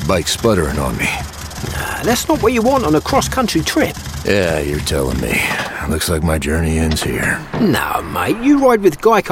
bike sputtering on me. That's not what you want on a cross-country trip. Yeah, you're telling me. Looks like my journey ends here. No, mate, you ride with Geico